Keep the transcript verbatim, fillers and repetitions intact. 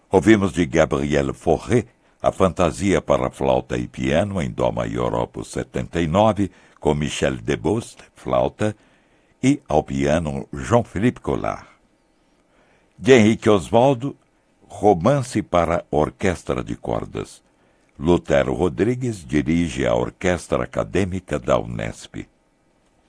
Ouvimos de Gabriel Fauré a Fantasia para flauta e piano em Dó maior opus setenta e nove, com Michel Debostre, flauta, e ao piano Jean-Philippe Collard. De Henrique Oswaldo, Romance para orquestra de cordas. Lutero Rodrigues dirige a Orquestra Acadêmica da Unesp.